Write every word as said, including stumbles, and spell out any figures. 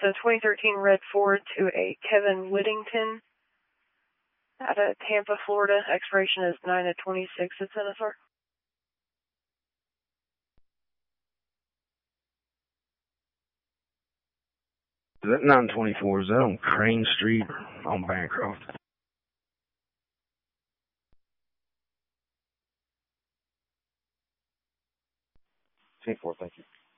It's a twenty thirteen red Ford to a Kevin Whittington out of Tampa, Florida. Expiration is nine of twenty-six. It's in a sir. Is that nine twenty-four? Is that on Crane Street or on Bancroft? ten four, thank you.